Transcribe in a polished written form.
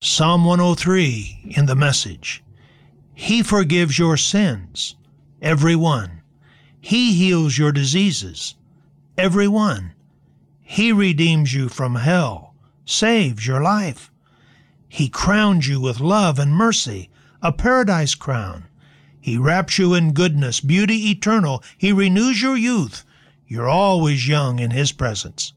Psalm 103 in the Message. He forgives your sins, every one. He heals your diseases, every one. He redeems you from hell, saves your life. He crowns you with love and mercy, a paradise crown. He wraps you in goodness, beauty eternal. He renews your youth. You're always young in His presence.